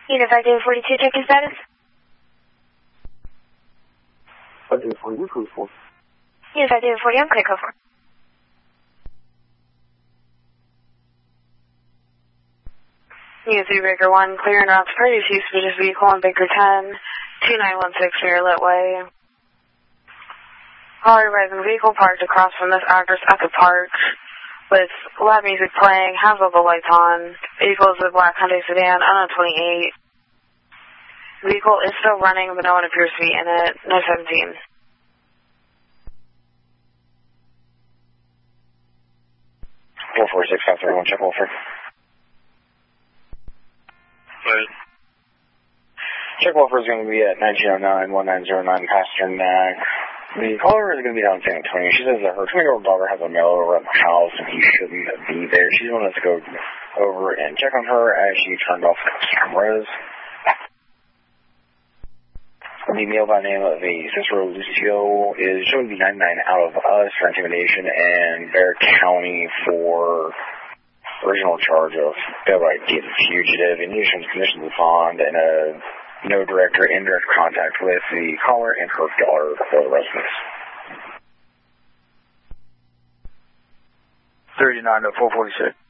Unified David 42, check-in status. David 42, code 4. Unified David 40, I'm clear, code 4. Unit 3 Baker 1, clear and route to previous use of this vehicle on Baker 10, 2916 near Litway. Caller residing vehicle parked across from this address at the park with loud music playing, has all the lights on. Vehicle is a black Hyundai sedan, unknown 28. Vehicle is still running, but no one appears to be in it. No 17. Four 46531, check Wolford. Right. Check Wolford is going to be at 1909-1909 passenger nag. The caller is going to be down in San Antonio. She says that her 20-year-old daughter has a mail over at the house and he shouldn't be there. She's wanting us to go over and check on her as she turned off the cameras. The male by the name of a Cicero Lucio is shown to be 99 out of us for intimidation and Bexar County for original charge of failure to ID the fugitive, initial conditions of bond, and no direct or indirect contact with the caller and her daughter for the residents. 39 to 446.